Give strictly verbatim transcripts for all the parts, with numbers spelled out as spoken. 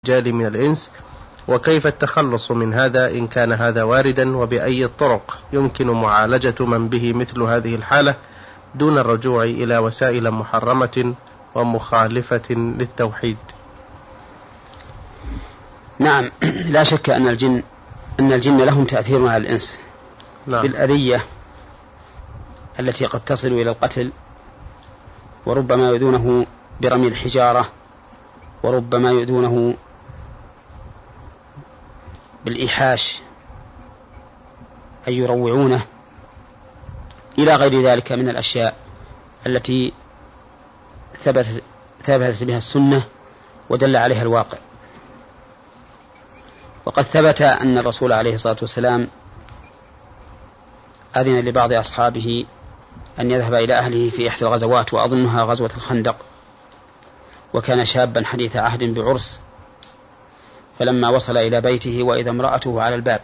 الرجال من الإنس، وكيف التخلص من هذا إن كان هذا واردا، وبأي الطرق يمكن معالجة من به مثل هذه الحالة دون الرجوع إلى وسائل محرمة ومخالفة للتوحيد. نعم، لا شك أن الجن أن الجن لهم تأثير على الإنس. نعم. بالأذية التي قد تصل إلى القتل، وربما يؤذونه برمي الحجارة، وربما يؤذونه بالإيحاش أي يروعونه، إلى غير ذلك من الأشياء التي ثبتت ثبتت بها السنة ودل عليها الواقع. وقد ثبت أن الرسول عليه الصلاة والسلام أذن لبعض أصحابه أن يذهب إلى أهله في إحدى الغزوات، وأظنها غزوة الخندق، وكان شابا حديث عهد بعرس، فلما وصل إلى بيته وإذا امرأته على الباب،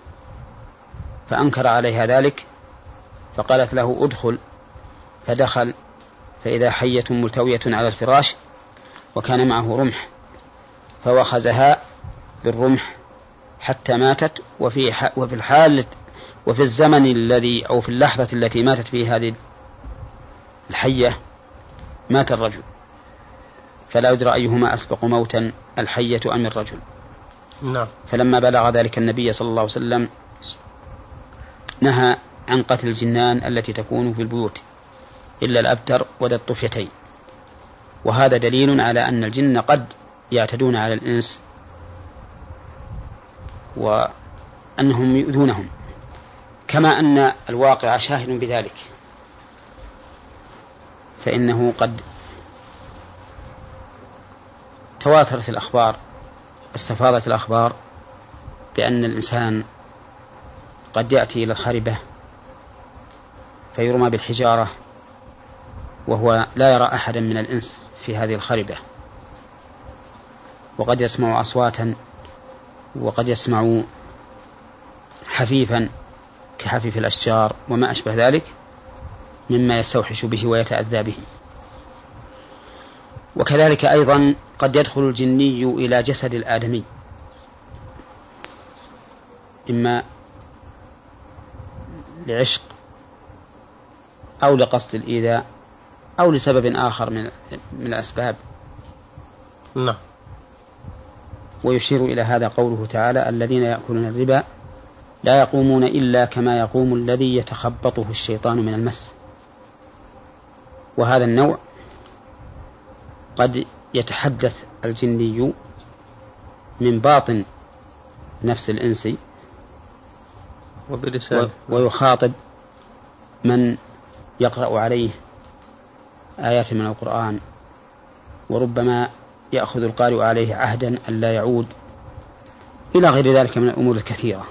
فأنكر عليها ذلك، فقالت له ادخل، فدخل فإذا حية ملتوية على الفراش، وكان معه رمح، فوخزها بالرمح حتى ماتت. وفي وفي الحال وفي الزمن الذي أو في اللحظة التي ماتت فيه هذه الحية مات الرجل، فلا يدرى أيهما أسبق موتا، الحية أم الرجل. نعم. فلما بلغ ذلك النبي صلى الله عليه وسلم نهى عن قتل الجنان التي تكون في البيوت إلا الأبتر وذا الطفيتين، وهذا دليل على أن الجن قد يعتدون على الإنس وأنهم يؤذونهم، كما أن الواقع شاهد بذلك، فإنه قد تواترت الأخبار استفاضت الأخبار بأن الإنسان قد يأتي إلى الخربة فيرمى بالحجارة وهو لا يرى أحدا من الإنس في هذه الخربة، وقد يسمع أصواتا، وقد يسمع حفيفا كحفيف الأشجار وما أشبه ذلك مما يستوحش به ويتأذى به. وكذلك أيضا قد يدخل الجني إلى جسد الآدمي، إما لعشق أو لقصد الإيذاء أو لسبب آخر من من الأسباب. نعم. ويشير إلى هذا قوله تعالى: الذين يأكلون الربا لا يقومون إلا كما يقوم الذي يتخبطه الشيطان من المس. وهذا النوع قد يتحدث الجني من باطن نفس الإنسي ويخاطب من يقرأ عليه آيات من القرآن، وربما يأخذ القارئ عليه عهدا ألا يعود، إلى غير ذلك من الأمور الكثيرة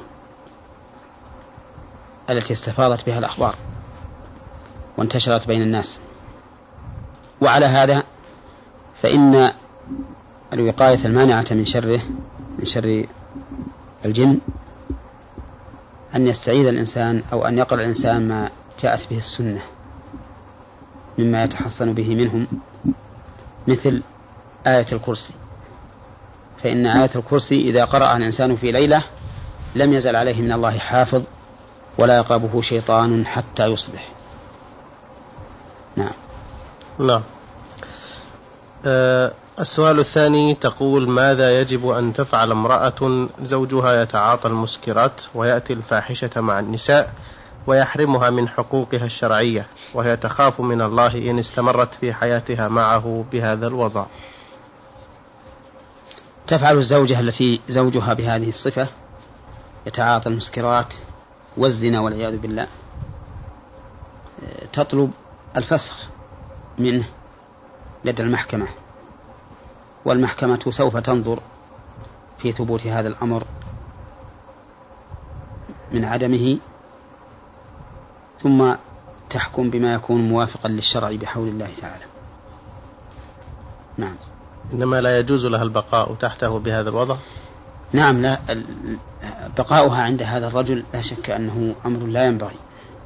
التي استفاضت بها الأخبار وانتشرت بين الناس. وعلى هذا فإن الوقاية المانعة من شره من شر الجن أن يستعيذ الإنسان أو أن يقرأ الإنسان ما جاءت به السنة مما يتحصن به منهم، مثل آية الكرسي، فإن آية الكرسي إذا قرأها الإنسان في ليلة لم يزل عليه من الله حافظ ولا يقربه شيطان حتى يصبح. نعم. نعم. أه السؤال الثاني تقول: ماذا يجب أن تفعل امرأة زوجها يتعاطى المسكرات ويأتي الفاحشة مع النساء ويحرمها من حقوقها الشرعية، وهي تخاف من الله إن استمرت في حياتها معه بهذا الوضع؟ تفعل الزوجة التي زوجها بهذه الصفة يتعاطى المسكرات والزنا والعياذ بالله تطلب الفسخ منه لدى المحكمة، والمحكمة سوف تنظر في ثبوت هذا الأمر من عدمه، ثم تحكم بما يكون موافقا للشرع بحول الله تعالى. نعم. إنما لا يجوز لها البقاء تحته بهذا الوضع؟ نعم، لا، بقاؤها عند هذا الرجل لا شك أنه أمر لا ينبغي.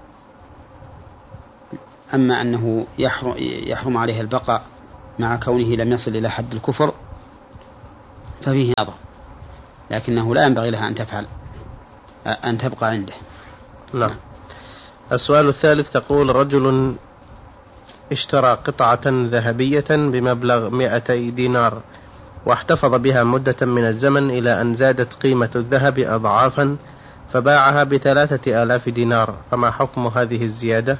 أما أنه يحرم, يحرم عليها البقاء مع كونه لم يصل إلى حد الكفر، ففيه نظر، لكنه لا ينبغي لها أن تفعل أن تبقى عنده. نعم. السؤال الثالث تقول: رجل اشترى قطعة ذهبية بمبلغ مئتي دينار واحتفظ بها مدة من الزمن إلى أن زادت قيمة الذهب أضعافا فباعها بثلاثة آلاف دينار، فما حكم هذه الزيادة؟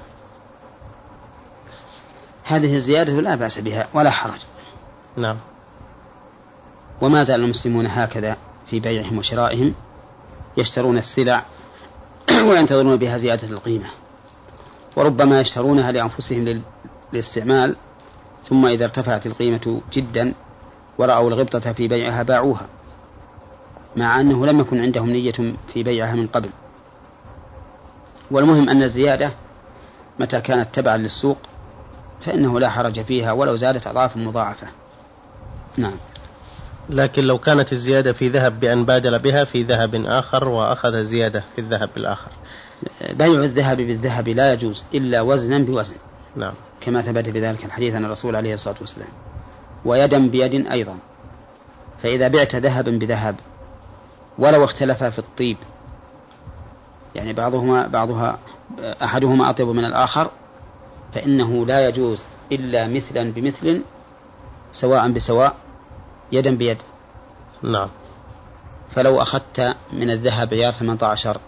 هذه الزيادة لا بأس بها ولا حرج. نعم. وما زال المسلمون هكذا في بيعهم وشرائهم، يشترون السلع وينتظرون بها زيادة القيمة، وربما يشترونها لأنفسهم للاستعمال، ثم إذا ارتفعت القيمة جدا ورأوا الغبطة في بيعها باعوها، مع أنه لم يكن عندهم نية في بيعها من قبل. والمهم أن الزيادة متى كانت تبعا للسوق فإنه لا حرج فيها ولو زادت أضعاف مضاعفة. نعم. لكن لو كانت الزيادة في ذهب بأن بادل بها في ذهب آخر وأخذ زيادة في الذهب الآخر؟ بيع الذهب بالذهب لا يجوز إلا وزنا بوزن. نعم. كما ثبت بذلك الحديث عن الرسول عليه الصلاة والسلام. ويدا بيد أيضا، فإذا بعت ذهبا بذهب ولو اختلف في الطيب، يعني بعضهما بعضها أحدهما أطيب من الآخر، فإنه لا يجوز إلا مثلا بمثل سواء بسواء يدا بيد. نعم. فلو أخذت من الذهب عيار ثمانية عشر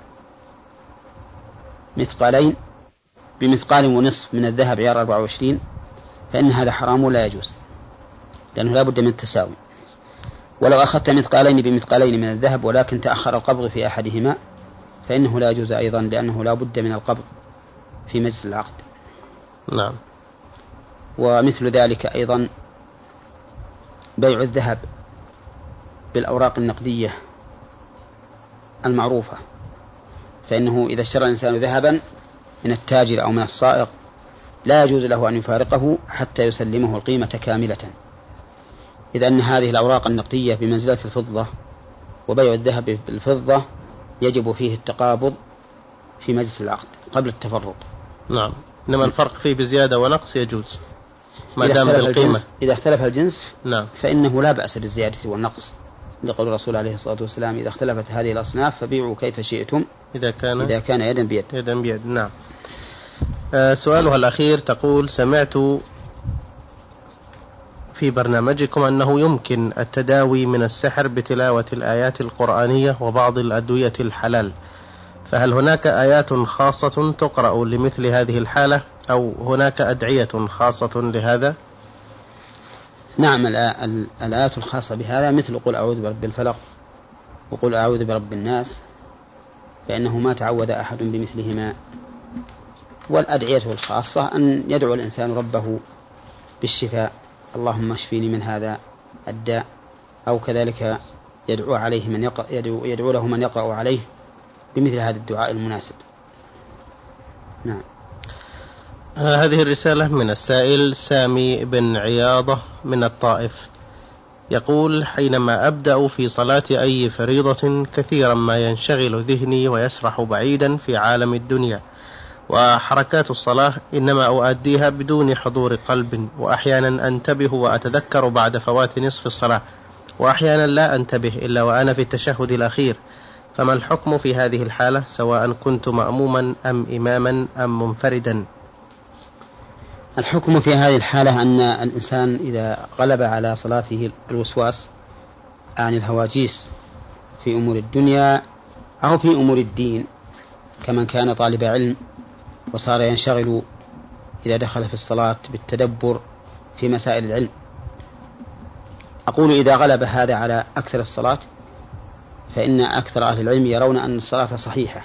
مثقالين بمثقال ونصف من الذهب عيار أربعة وعشرين فإن هذا حرام ولا يجوز، لأنه لا بد من التساوي. ولو أخذت مثقالين بمثقالين من الذهب ولكن تأخر القبض في أحدهما فإنه لا يجوز أيضا، لأنه لا بد من القبض في مجلس العقد. نعم. ومثل ذلك أيضا بيع الذهب بالأوراق النقدية المعروفة، فإنه إذا اشترى الإنسان ذهبا من التاجر أو من الصائغ لا يجوز له أن يفارقه حتى يسلمه القيمة كاملة، إذ أن هذه الأوراق النقدية بمنزلة الفضة، وبيع الذهب بالفضة يجب فيه التقابض في مجلس العقد قبل التفرق. نعم. إنما الفرق فيه بزيادة ونقص يجوز ما دام بالقيمة. إذا اختلف الجنس نعم. فإنه لا بأس بالزيادة والنقص، لقول الرسول عليه الصلاة والسلام: إذا اختلفت هذه الأصناف فبيعوا كيف شئتم إذا كان إذا كان يدا بيد. يدا بيد. نعم. آه سؤالها الأخير تقول: سمعت في برنامجكم أنه يمكن التداوي من السحر بتلاوة الآيات القرآنية وبعض الأدوية الحلال، فهل هناك آيات خاصة تقرأ لمثل هذه الحالة أو هناك أدعية خاصة لهذا؟ نعم. الآيات الخاصة بهذا مثل قل أعوذ برب الفلق وقل أعوذ برب الناس، فإنه ما تعود أحد بمثلهما. والأدعية الخاصة أن يدعو الإنسان ربه بالشفاء: اللهم اشفيني من هذا الداء، أو كذلك يدعو عليه من يقرأ يدعو, يدعو له من يقرأ عليه بمثل هذا الدعاء المناسب. نعم. هذه الرسالة من السائل سامي بن عياضة من الطائف، يقول: حينما أبدأ في صلاة أي فريضة كثيرا ما ينشغل ذهني ويسرح بعيدا في عالم الدنيا، وحركات الصلاة إنما أؤديها بدون حضور قلب، وأحيانا أنتبه وأتذكر بعد فوات نصف الصلاة، وأحيانا لا أنتبه إلا وأنا في التشهد الأخير، فما الحكم في هذه الحالة سواء كنت مأموما أم إماما أم منفردا؟ الحكم في هذه الحالة أن الإنسان إذا غلب على صلاته الوسواس عن الهواجيس في أمور الدنيا أو في أمور الدين، كمن كان طالب علم وصار ينشغل إذا دخل في الصلاة بالتدبر في مسائل العلم، أقول إذا غلب هذا على أكثر الصلاة فإن أكثر أهل العلم يرون أن الصلاة صحيحة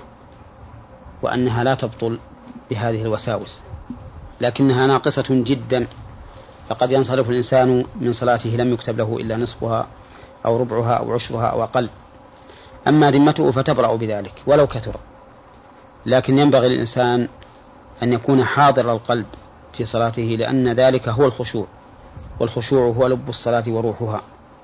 وأنها لا تبطل بهذه الوساوس، لكنها ناقصة جدا، فقد ينصرف الإنسان من صلاته لم يكتب له إلا نصفها أو ربعها أو عشرها أو أقل، أما ذمته فتبرأ بذلك ولو كثر. لكن ينبغي للإنسان أن يكون حاضر القلب في صلاته، لأن ذلك هو الخشوع، والخشوع هو لب الصلاة وروحها.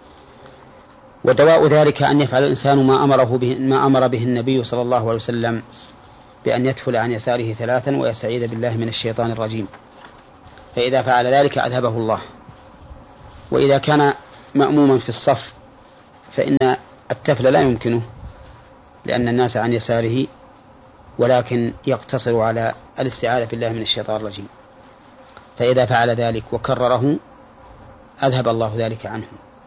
ودواء ذلك أن يفعل الإنسان ما أمره به ما أمر به النبي صلى الله عليه وسلم، بأن يتفل عن يساره ثلاثا ويستعيذ بالله من الشيطان الرجيم، فإذا فعل ذلك أذهبه الله. وإذا كان مأموما في الصف فإن التفل لا يمكنه لأن الناس عن يساره، ولكن يقتصر على الاستعاذة بالله من الشيطان الرجيم، فإذا فعل ذلك وكرره أذهب الله ذلك عنه.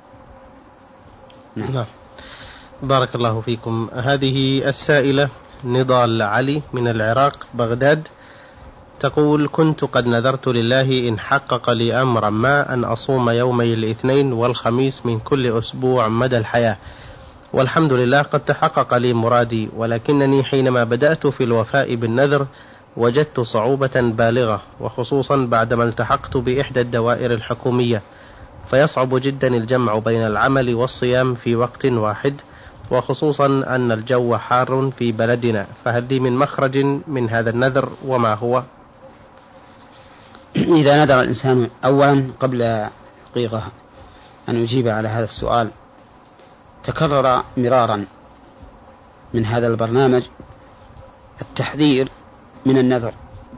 نعم. نعم. بارك الله فيكم. هذه السائلة نضال علي من العراق بغداد تقول: كنت قد نذرت لله إن حقق لي أمرا ما أن أصوم يومي الاثنين والخميس من كل أسبوع مدى الحياة، والحمد لله قد تحقق لي مرادي، ولكنني حينما بدأت في الوفاء بالنذر وجدت صعوبة بالغة، وخصوصا بعدما التحقت بإحدى الدوائر الحكومية، فيصعب جدا الجمع بين العمل والصيام في وقت واحد، وخصوصا أن الجو حار في بلدنا، فهل لي من مخرج من هذا النذر وما هو؟ إذا نذر الإنسان أولا، قبل حقيقة أن أجيب على هذا السؤال، تكرر مرارا من هذا البرنامج التحذير من النذر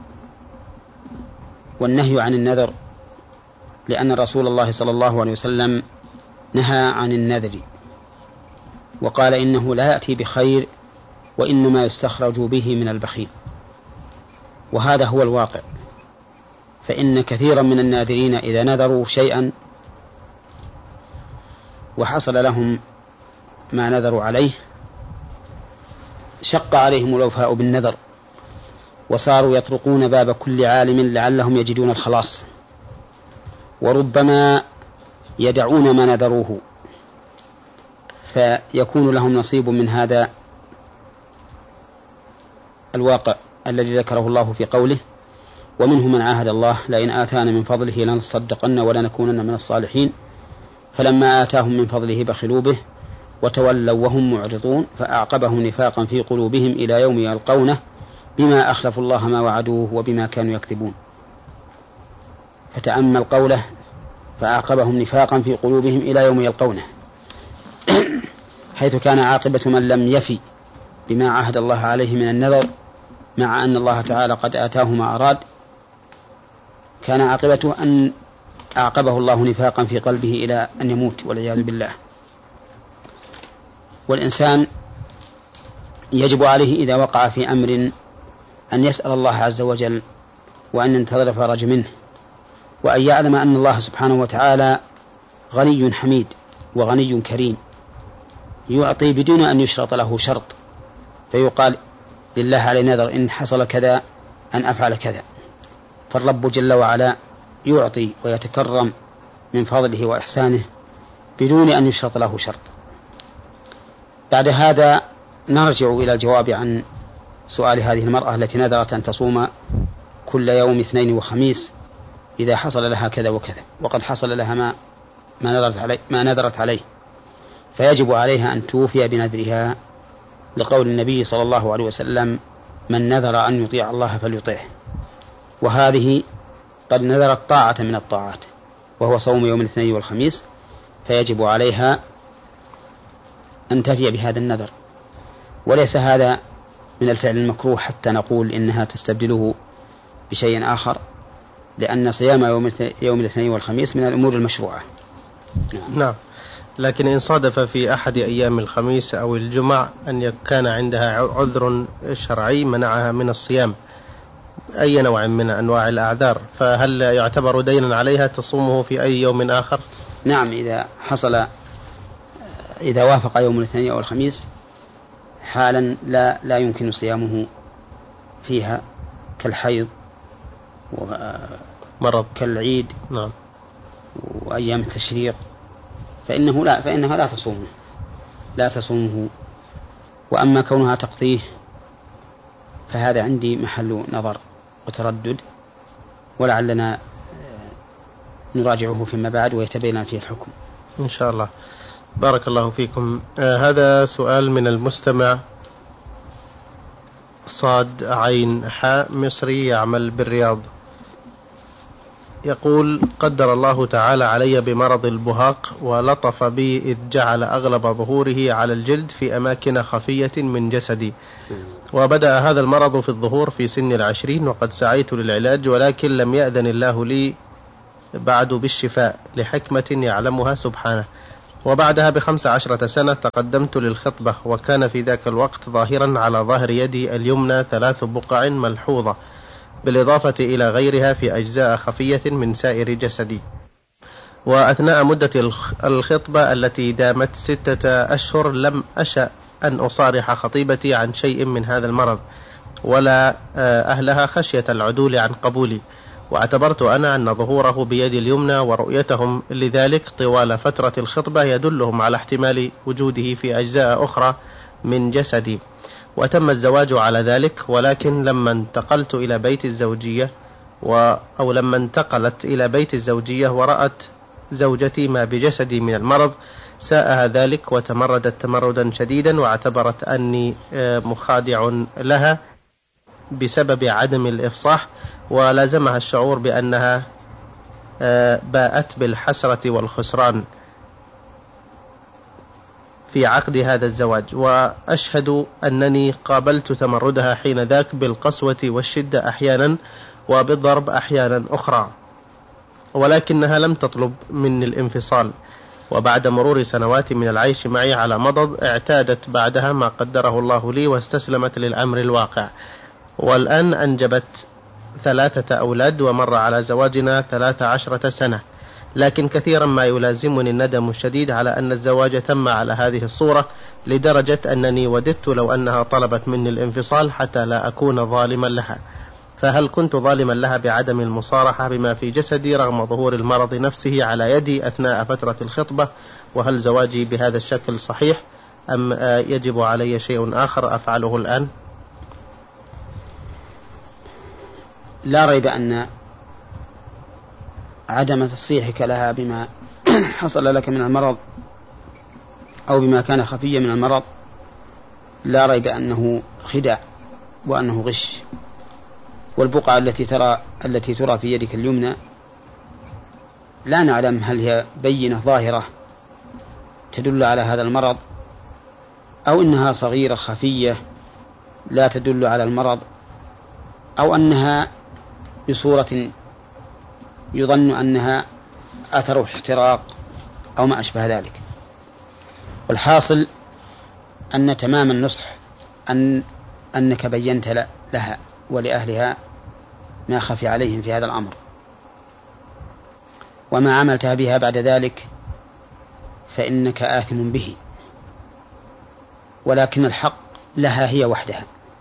والنهي عن النذر، لأن رسول الله صلى الله عليه وسلم نهى عن النذر وقال إنه لا يأتي بخير وإنما يستخرج به من البخيل، وهذا هو الواقع. فإن كثيرا من الناذرين إذا نذروا شيئا وحصل لهم ما نذروا عليه شق عليهم الوفاء بالنذر، وصاروا يطرقون باب كل عالم لعلهم يجدون الخلاص، وربما يدعون ما نذروه، فيكون لهم نصيب من هذا الواقع الذي ذكره الله في قوله: ومنهم من عاهد الله لئن آتانا من فضله لنصدقن ولنكونن من الصالحين، فلما آتاهم من فضله بخلوا به وتولوا وهم معرضون، فأعقبهم نفاقا في قلوبهم إلى يوم يلقونه بما أخلفوا الله ما وعدوه وبما كانوا يكذبون. فتأمل قوله: فأعقبهم نفاقا في قلوبهم إلى يوم يلقونه، حيث كان عاقبة من لم يفي بما عهد الله عليه من النذر، مع أن الله تعالى قد آتاه ما أراد، كان عاقبته أن أعقبه الله نفاقا في قلبه إلى أن يموت والعياذ بالله. والإنسان يجب عليه إذا وقع في أمر أن يسأل الله عز وجل، وأن ينتظر فرج منه، وأن يعلم أن الله سبحانه وتعالى غني حميد وغني كريم، يعطي بدون أن يشرط له شرط، فيقال لله علي نذر إن حصل كذا أن أفعل كذا، فالرب جل وعلا يعطي ويتكرم من فضله وإحسانه بدون أن يشرط له شرط. بعد هذا نرجع إلى الجواب عن سؤال هذه المرأة التي نذرت أن تصوم كل يوم اثنين وخميس إذا حصل لها كذا وكذا، وقد حصل لها ما ما نذرت عليه, ما نذرت عليه فيجب عليها أن توفي بنذرها، لقول النبي صلى الله عليه وسلم: من نذر أن يطيع الله فليطيعه. وهذه قد نذرت طاعة من الطاعات وهو صوم يوم الاثنين والخميس، فيجب عليها أن تفي بهذا النذر، وليس هذا من الفعل المكروه حتى نقول إنها تستبدله بشيء آخر، لأن صيام يوم الاثنين والخميس من الأمور المشروعة. نعم. نعم. لكن إن صادف في أحد أيام الخميس أو الجمعة أن كان عندها عذر شرعي منعها من الصيام، أي نوع من أنواع الأعذار، فهل يعتبر دينا عليها تصومه في أي يوم آخر؟ نعم، إذا حصل إذا وافق يوم الاثنين أو الخميس حالا لا لا يمكن صيامه فيها، كالحيض ومرض كالعيد نعم وأيام التشريق، فإنه لا فإنها لا تصومه لا تصومه وأما كونها تقضيه فهذا عندي محل نظر وتردد، ولعلنا نراجعه فيما بعد ويتبين فيه الحكم إن شاء الله. بارك الله فيكم. آه هذا سؤال من المستمع صاد عين حاء مصري يعمل بالرياض، يقول: قدر الله تعالى علي بمرض البهاق ولطف بي إذ جعل أغلب ظهوره على الجلد في أماكن خفية من جسدي، وبدأ هذا المرض في الظهور في سن العشرين، وقد سعيت للعلاج ولكن لم يأذن الله لي بعد بالشفاء لحكمة يعلمها سبحانه، وبعدها بخمس عشرة سنة تقدمت للخطبة، وكان في ذاك الوقت ظاهرا على ظهر يدي اليمنى ثلاث بقع ملحوظة، بالإضافة إلى غيرها في أجزاء خفية من سائر جسدي. وأثناء مدة الخطبة التي دامت ستة أشهر لم أشأ أن أصارح خطيبتي عن شيء من هذا المرض ولا أهلها خشية العدول عن قبولي، واعتبرت أنا أن ظهوره بيدي اليمنى ورؤيتهم لذلك طوال فترة الخطبة يدلهم على احتمال وجوده في أجزاء أخرى من جسدي، وتم الزواج على ذلك. ولكن لما انتقلت إلى بيت الزوجية و أو لما انتقلت إلى بيت الزوجية ورأت زوجتي ما بجسدي من المرض ساءها ذلك، وتمردت تمردا شديدا، واعتبرت أني مخادع لها بسبب عدم الإفصاح، ولازمها الشعور بأنها باءت بالحسرة والخسران في عقد هذا الزواج. وأشهد أنني قابلت تمردها حين ذاك بالقسوة والشدة أحيانا وبالضرب أحيانا أخرى، ولكنها لم تطلب مني الانفصال. وبعد مرور سنوات من العيش معي على مضض اعتادت بعدها ما قدره الله لي واستسلمت للأمر الواقع، والآن أنجبت ثلاثة أولاد ومر على زواجنا ثلاث عشرة سنة. لكن كثيرا ما يلازمني الندم الشديد على أن الزواج تم على هذه الصورة، لدرجة أنني وددت لو أنها طلبت مني الانفصال حتى لا أكون ظالما لها. فهل كنت ظالما لها بعدم المصارحة بما في جسدي رغم ظهور المرض نفسه على يدي أثناء فترة الخطبة؟ وهل زواجي بهذا الشكل صحيح أم يجب علي شيء آخر أفعله الآن؟ لا ريب أن عدم تصريحك لها بما حصل لك من المرض أو بما كان خفيا من المرض لا ريب أنه خداع وأنه غش. والبقعة التي ترى التي ترى في يدك اليمنى لا نعلم هل هي بينة ظاهرة تدل على هذا المرض أو إنها صغيرة خفية لا تدل على المرض، أو أنها بصورة يظن أنها أثر احتراق أو ما أشبه ذلك. والحاصل أن تمام النصح أن أنك بينت لها ولأهلها ما خفي عليهم في هذا الأمر، وما عملتها بها بعد ذلك فإنك آثم به، ولكن الحق لها هي وحدها،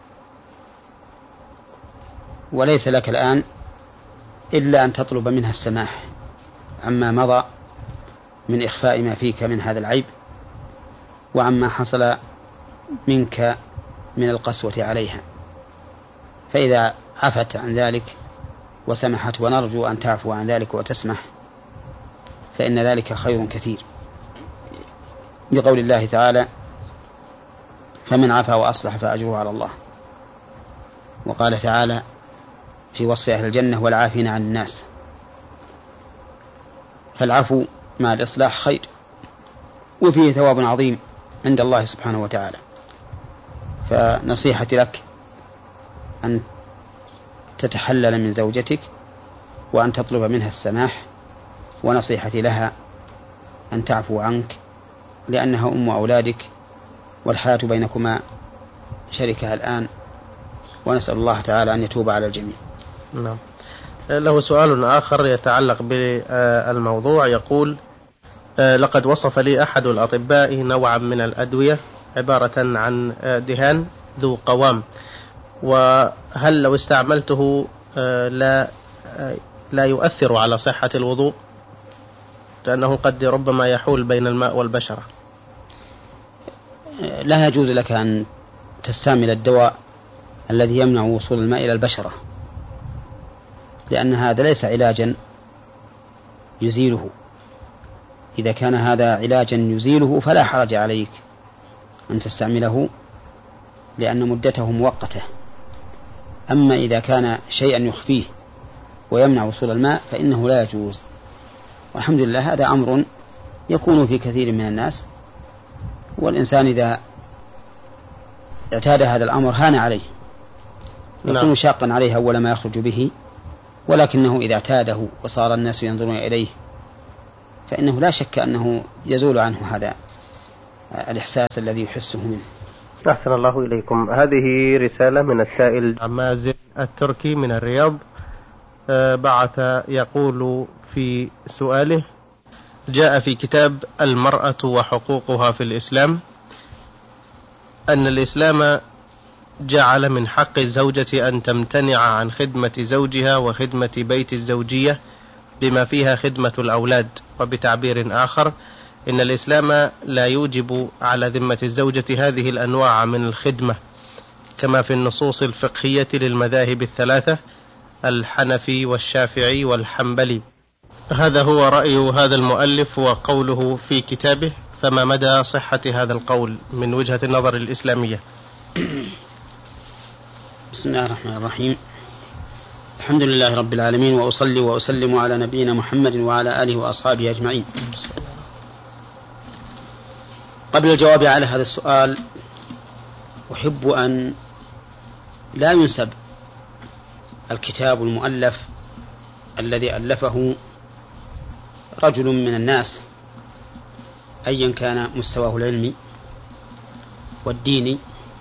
وليس لك الآن إلا أن تطلب منها السماح عما مضى من إخفاء ما فيك من هذا العيب وعما حصل منك من القسوة عليها. فإذا عفت عن ذلك وسمحت، ونرجو أن تعفو عن ذلك وتسمح، فإن ذلك خير كثير، بقول الله تعالى: فمن عفا وأصلح فأجره على الله. وقال تعالى في وصف أهل الجنة: والعافين عن الناس. فالعفو مع الإصلاح خير، وفيه ثواب عظيم عند الله سبحانه وتعالى. فنصيحتي لك أن تتحلل من زوجتك وأن تطلب منها السماح، ونصيحتي لها أن تعفو عنك لأنها أم أولادك والحياة بينكما شركها الآن، ونسأل الله تعالى أن يتوب على الجميع. نعم. له سؤال آخر يتعلق بالموضوع، يقول: لقد وصف لي أحد الأطباء نوعا من الأدوية عبارة عن دهان ذو قوام، وهل لو استعملته لا لا يؤثر على صحة الوضوء لأنه قد ربما يحول بين الماء والبشرة؟ لا يجوز لك أن تستعمل الدواء الذي يمنع وصول الماء إلى البشرة، لأن هذا ليس علاجا يزيله. إذا كان هذا علاجا يزيله فلا حرج عليك أن تستعمله لأن مدته مؤقتة. أما إذا كان شيئا يخفيه ويمنع وصول الماء فإنه لا يجوز. والحمد لله هذا أمر يكون في كثير من الناس، والإنسان إذا اعتاد هذا الأمر هان عليه، يكون شاقا عليه أول ما يخرج به، ولكنه إذا اعتاده وصار الناس ينظرون إليه فإنه لا شك أنه يزول عنه هذا الإحساس الذي يحسه منه. أحسن الله إليكم. هذه رسالة من السائل مازن التركي من الرياض، بعث يقول في سؤاله: جاء في كتاب المرأة وحقوقها في الإسلام أن الإسلام جعل من حق الزوجة أن تمتنع عن خدمة زوجها وخدمة بيت الزوجية بما فيها خدمة الأولاد، وبتعبير آخر إن الإسلام لا يوجب على ذمة الزوجة هذه الأنواع من الخدمة كما في النصوص الفقهية للمذاهب الثلاثة الحنفي والشافعي والحنبلي. هذا هو رأي هذا المؤلف وقوله في كتابه، فما مدى صحة هذا القول من وجهة النظر الإسلامية؟ بسم الله الرحمن الرحيم. الحمد لله رب العالمين، وأصلي وأسلم على نبينا محمد وعلى آله وأصحابه أجمعين. قبل الجواب على هذا السؤال أحب أن لا ينسب الكتاب المؤلف الذي ألفه رجل من الناس أيا كان مستواه العلمي والديني،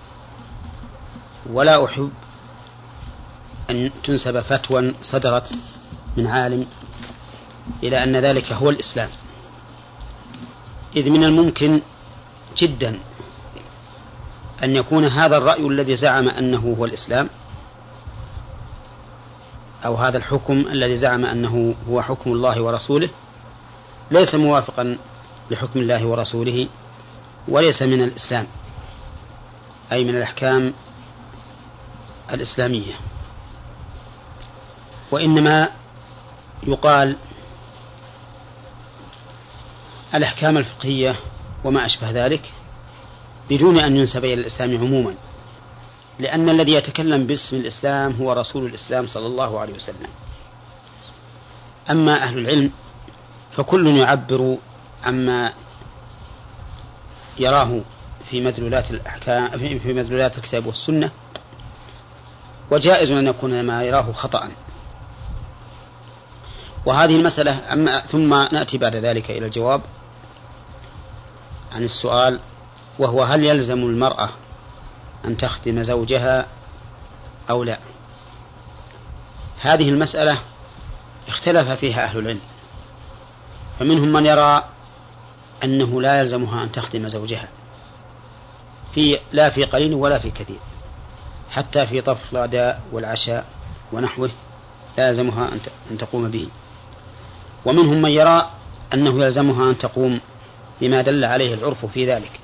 ولا أحب أن تنسب فتوى صدرت من عالم إلى أن ذلك هو الإسلام، إذ من الممكن جدا أن يكون هذا الرأي الذي زعم أنه هو الإسلام أو هذا الحكم الذي زعم أنه هو حكم الله ورسوله ليس موافقا لحكم الله ورسوله، وليس من الإسلام أي من الأحكام الإسلامية، وإنما يقال الأحكام الفقهية وما أشبه ذلك بدون أن ينسب إلى الإسلام عموما، لأن الذي يتكلم باسم الإسلام هو رسول الإسلام صلى الله عليه وسلم. أما أهل العلم فكل يعبر عما يراه في مدلولات الأحكام في مدلولات الكتاب والسنة، وجائز أن يكون ما يراه خطأ. وهذه المسألة أما ثم نأتي بعد ذلك إلى الجواب عن السؤال، وهو هل يلزم المرأة أن تخدم زوجها أو لا؟ هذه المسألة اختلف فيها أهل العلم، فمنهم من يرى أنه لا يلزمها أن تخدم زوجها في لا في قليل ولا في كثير، حتى في طبخ الغداء والعشاء ونحوه لا يلزمها أن تقوم به. ومنهم من يرى أنه يلزمها أن تقوم بما دل عليه العرف في ذلك،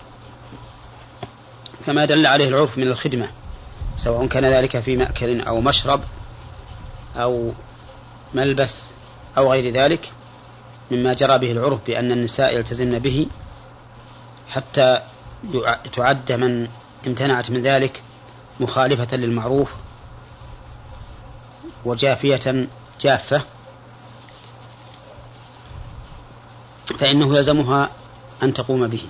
فما دل عليه العرف من الخدمة سواء كان ذلك في مأكل أو مشرب أو ملبس أو غير ذلك مما جرى به العرف بأن النساء يلتزمن به، حتى تعد من امتنعت من ذلك مخالفة للمعروف وجافية جافة، فإنه يلزمها أن تقوم به.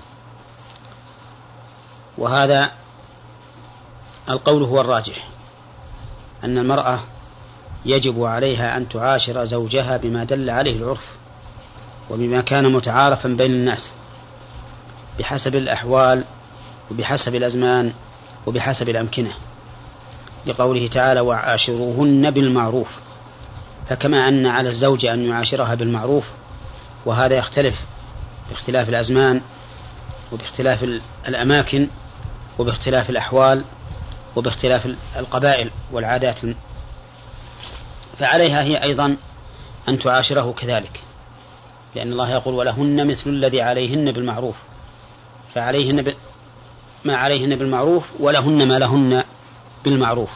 وهذا القول هو الراجح، أن المرأة يجب عليها أن تعاشر زوجها بما دل عليه العرف وبما كان متعارفا بين الناس بحسب الأحوال وبحسب الأزمان وبحسب الأمكنة، لقوله تعالى: وعاشروهن بالمعروف. فكما أن على الزوج أن يعاشرها بالمعروف، وهذا يختلف باختلاف الأزمان وباختلاف الأماكن وباختلاف الأحوال وباختلاف القبائل والعادات، فعليها هي أيضا أن تعاشره كذلك، لأن الله يقول: ولهن مثل الذي عليهن بالمعروف، فعليهن ب... ما عليهن بالمعروف ولهن ما لهن بالمعروف.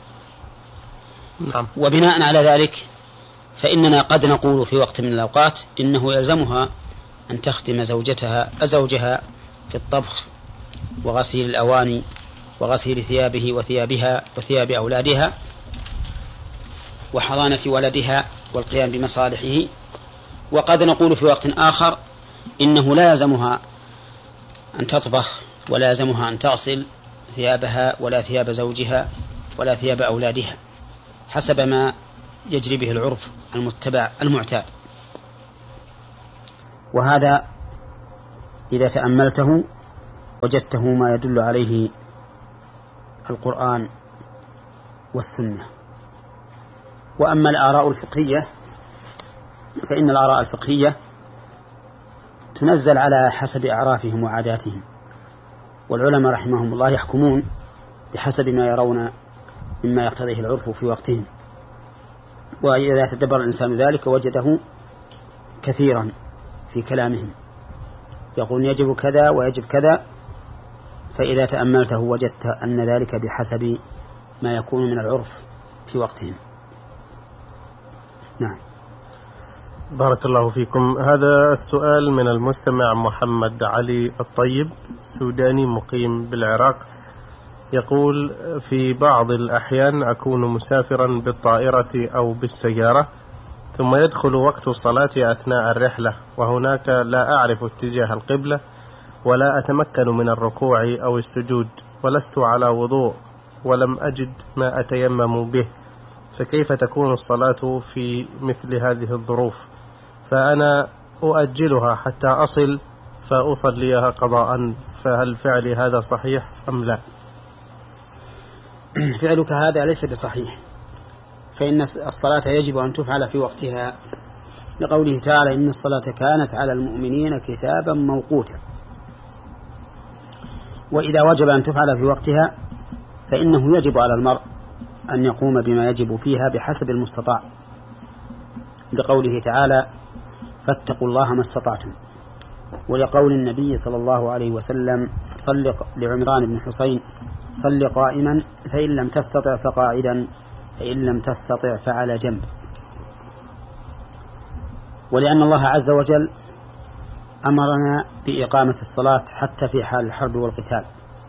نعم. وبناء على ذلك فإننا قد نقول في وقت من الأوقات إنه يلزمها أن تخدم زوجتها أزوجها في الطبخ وغسيل الأواني وغسيل ثيابه وثيابها وثياب أولادها وحضانة ولدها والقيام بمصالحه. وقد نقول في وقت آخر إنه لا يلزمها أن تطبخ ولا يلزمها أن تغسل ثيابها ولا ثياب زوجها ولا ثياب أولادها، حسب ما يجري به العرف المتبع المعتاد. وهذا إذا تأملته وجدته ما يدل عليه القرآن والسنة. وأما الآراء الفقهية فإن الآراء الفقهية تنزل على حسب أعرافهم وعاداتهم، والعلماء رحمهم الله يحكمون بحسب ما يرون مما يقتضيه العرف في وقتهم، وإذا تدبر الإنسان ذلك وجده كثيرا في كلامهم يقول يجب كذا ويجب كذا، فإذا تأملته وجدت أن ذلك بحسب ما يكون من العرف في وقتهم. نعم. بارك الله فيكم. هذا السؤال من المستمع محمد علي الطيب، سوداني مقيم بالعراق، يقول: في بعض الأحيان أكون مسافرا بالطائرة أو بالسيارة، ثم يدخل وقت الصلاة أثناء الرحلة، وهناك لا أعرف اتجاه القبلة ولا أتمكن من الركوع أو السجود، ولست على وضوء ولم أجد ما أتيمم به، فكيف تكون الصلاة في مثل هذه الظروف؟ فأنا أؤجلها حتى أصل فأصليها قضاء، فهل فعلي هذا صحيح أم لا؟ فعلك هذا ليس بصحيح، فإن الصلاة يجب أن تفعل في وقتها، لقوله تعالى: إن الصلاة كانت على المؤمنين كتابا موقوتا. وإذا وجب أن تفعل في وقتها فإنه يجب على المرء أن يقوم بما يجب فيها بحسب المستطاع، لقوله تعالى: فاتقوا الله ما استطعتم، ولقول النبي صلى الله عليه وسلم: صل لعمران بن حسين: صل قائما فإن لم تستطع فقاعدا فإن لم تستطع فعلى جنب. ولأن الله عز وجل أمرنا بإقامة الصلاة حتى في حال الحرب والقتال،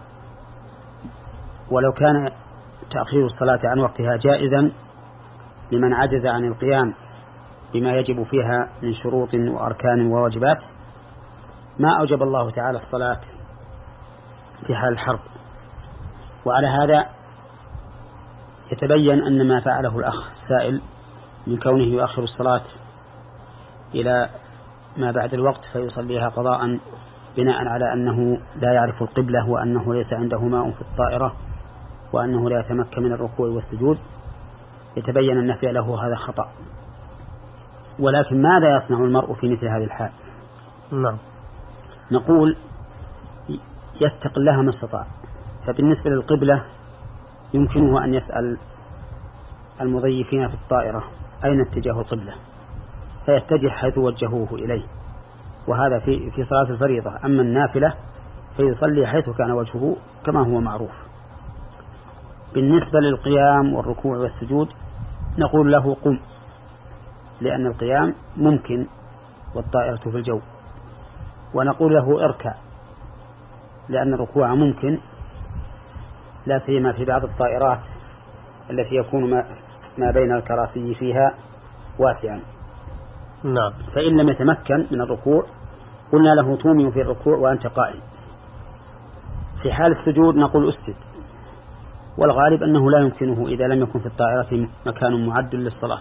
ولو كان تأخير الصلاة عن وقتها جائزا لمن عجز عن القيام بما يجب فيها من شروط وأركان وواجبات ما أوجب الله تعالى الصلاة في حال الحرب. وعلى هذا يتبين أن ما فعله الأخ السائل من كونه يؤخر الصلاة إلى ما بعد الوقت فيصليها قضاء بناء على أنه لا يعرف القبلة، وأنه ليس عنده ماء في الطائرة، وأنه لا يتمكن من الركوع والسجود، يتبين أن فعله هذا خطأ. ولكن ماذا يصنع المرء في مثل هذه الحال؟ نعم. نقول يتق الله ما استطاع. فبالنسبة للقبلة يمكنه أن يسأل المضيفين في الطائرة أين اتجاه القبلة، فيتجه حيث وجهوه إليه، وهذا في في صلاة الفريضة. أما النافلة فيصلي حيث كان وجهه كما هو معروف. بالنسبة للقيام والركوع والسجود نقول له قم، لأن القيام ممكن والطائرة في الجو، ونقول له اركع، لأن الركوع ممكن، لا سيما في بعض الطائرات التي يكون ما بين الكراسي فيها واسعا. نعم. فإن لم يتمكن من الركوع قلنا له تومي في الركوع وأنت قائم. في حال السجود نقول اسجد، والغالب أنه لا يمكنه إذا لم يكن في الطائرة مكان معد للصلاة.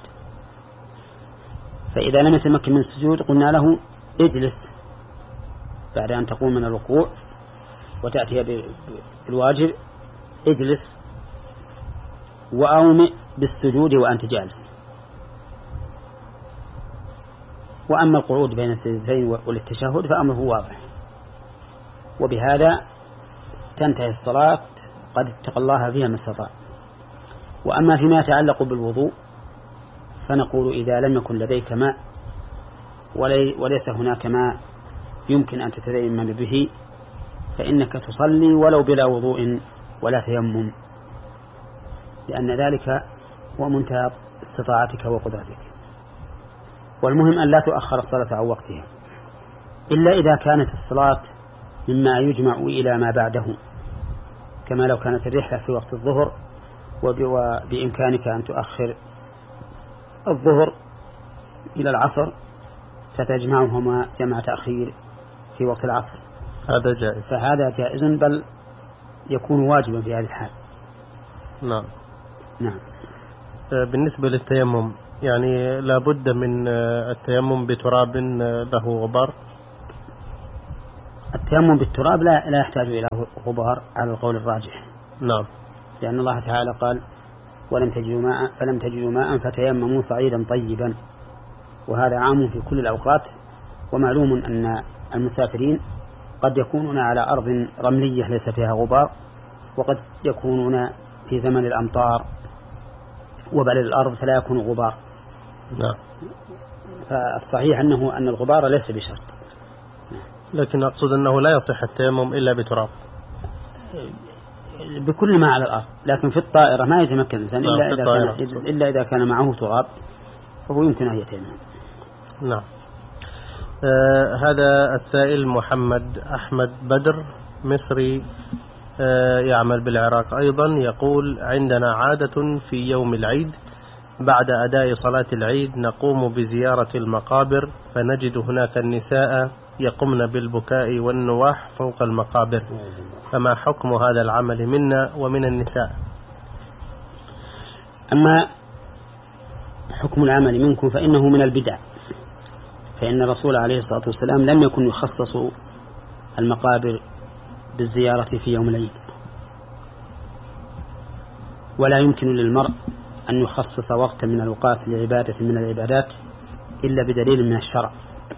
فإذا لم يتمكن من السجود قلنا له اجلس بعد أن تقوم من الركوع وتأتي بالواجب، اجلس وأومئ بالسجود وأنت جالس. وأما القعود بين السجدتين والتشهد فأمره واضح، وبهذا تنتهي الصلاة قد اتقى الله فيها ما استطاع. وأما فيما يتعلق بالوضوء فنقول إذا لم يكن لديك ماء وليس هناك ماء يمكن أن تتيمم به فإنك تصلي ولو بلا وضوء ولا تيمم، لأن ذلك هو منتهى استطاعتك وقدرتك. والمهم أن لا تؤخر الصلاة عن وقتها إلا إذا كانت الصلاة مما يجمع إلى ما بعده، كما لو كانت الرحلة في وقت الظهر وبإمكانك أن تؤخر الظهر إلى العصر فتجمعهما جمع تأخير في وقت العصر، هذا جائز، فهذا جائز بل يكون واجبا في هذه الحال. نعم. نعم. بالنسبة للتيمم يعني لا بد من التيمم بتراب له غبار؟ التيمم بالتراب لا, لا يحتاج إلى غبار على القول الراجح. نعم. لأن الله تعالى قال ولم تجدوا ماء فلم تجدوا ماء فتيمموا صعيدا طيبا، وهذا عام في كل الأوقات. ومعلوم أن المسافرين قد يكونون على أرض رملية ليس فيها غبار، وقد يكونون في زمن الأمطار وبلل الأرض فلا يكون غبار. نعم. فالصحيح أنه أن الغبار ليس بشرط. لكن أقصد أنه لا يصح التيمم إلا بتراب بكل ما على الأرض، لكن في الطائرة ما يتمكن الإنسان إلا, إذا كان إلا إذا كان معه تراب فهو يمكن أن يتيمم. نعم. آه هذا السائل محمد أحمد بدر مصري آه يعمل بالعراق أيضا، يقول عندنا عادة في يوم العيد بعد أداء صلاة العيد نقوم بزيارة المقابر، فنجد هناك النساء يقمن بالبكاء والنواح فوق المقابر، فما حكم هذا العمل منا ومن النساء؟ أما حكم العمل منكم فإنه من البدع، فإن الرسول عليه الصلاة والسلام لم يكن يخصص المقابر بالزيارة في يوم العيد، ولا يمكن للمرء أن يخصص وقتا من الأوقات لعبادة من العبادات إلا بدليل من الشرع،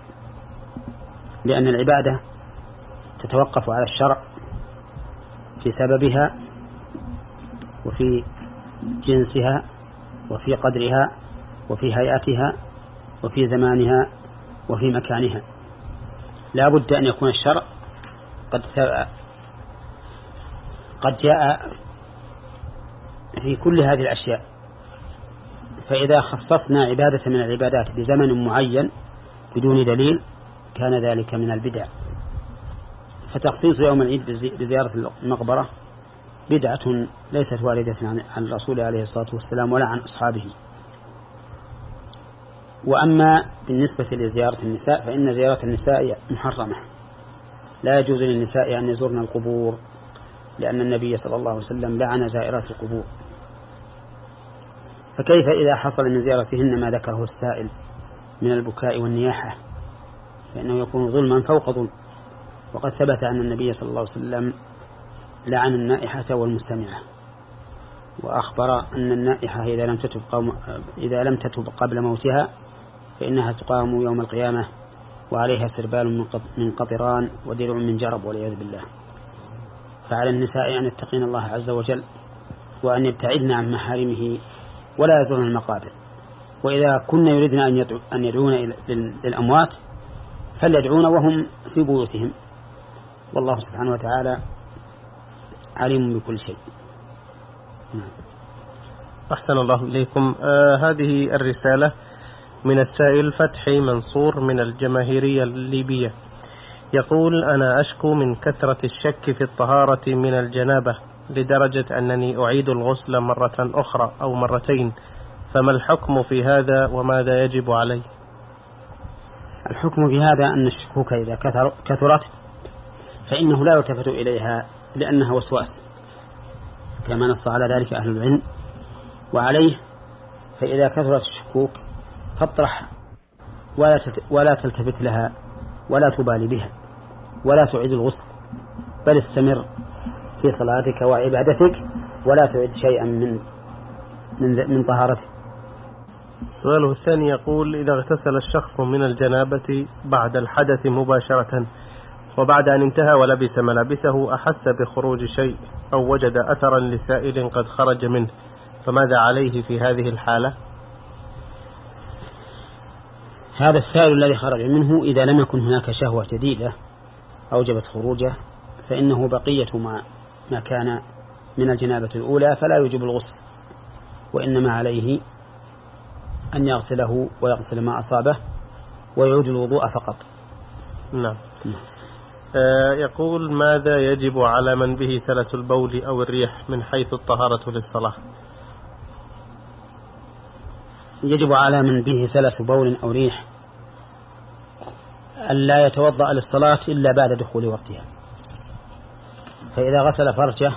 لأن العبادة تتوقف على الشرع في سببها وفي جنسها وفي قدرها وفي هيئتها وفي زمانها وفي مكانها. لا بد أن يكون الشرع قد قد جاء في كل هذه الأشياء، فإذا خصصنا عبادة من العبادات بزمن معين بدون دليل كان ذلك من البدع. فتخصيص يوم العيد بزيارة المقبرة بدعة ليست واردة عن الرسول عليه الصلاة والسلام ولا عن أصحابه. وأما بالنسبة لزيارة النساء فإن زيارة النساء محرمة، لا يجوز للنساء أن يزورن القبور، لأن النبي صلى الله عليه وسلم لعن زائرات القبور. فكيف إذا حصل من زيارتهن ما ذكره السائل من البكاء والنياحة، فإنه يكون ظلما فوق ظلم. وقد ثبت أن النبي صلى الله عليه وسلم لعن النائحة والمستمعة، وأخبر أن النائحة إذا لم تتب, إذا لم تتب قبل موتها فإنها تقام يوم القيامة وعليها سربال من قطران ودرع من جرب والعياذ بالله. فعلى النساء أن يتقين الله عز وجل وأن يبتعدن عن محارمه ولا يزورن المقابر. وإذا كنا يريدن أن, يدعو أن يدعون للأموات فليدعون وهم في بيوتهم، والله سبحانه وتعالى عليم بكل شيء. أحسن الله إليكم. آه هذه الرسالة من السائل فتحي منصور من الجماهيرية الليبية، يقول أنا أشكو من كثرة الشك في الطهارة من الجنابة لدرجة أنني أعيد الغسل مرة أخرى أو مرتين، فما الحكم في هذا وماذا يجب علي؟ الحكم في هذا أن الشكوك إذا كثر كثرت فإنه لا يلتفت إليها لأنها وسواس، كما نص على ذلك أهل العلم. وعليه فإذا كثرت الشكوك فاطرح ولا, ولا تلتفت لها ولا تبالي بها ولا تعيد الغسل، بل استمر في صلاتك وعبادتك ولا تعيد شيئا من من, من طهارتك. السؤال الثاني يقول إذا اغتسل الشخص من الجنابة بعد الحدث مباشرة وبعد أن انتهى ولبس ملابسه أحس بخروج شيء أو وجد أثرا لسائل قد خرج منه، فماذا عليه في هذه الحالة؟ هذا السائل الذي خرج منه إذا لم يكن هناك شهوة جديدة أوجبت خروجه فإنه بقية ما, ما كان من الجنابة الأولى فلا يوجب الغسل، وإنما عليه أن يغسله ويغسل ما أصابه ويعود الوضوء فقط. نعم. آه يقول ماذا يجب على من به سلس البول أو الريح من حيث الطهارة للصلاة؟ يجب على من به سلس بول أو ريح ألا يتوضأ للصلاة إلا بعد دخول وقتها، فإذا غسل فرجه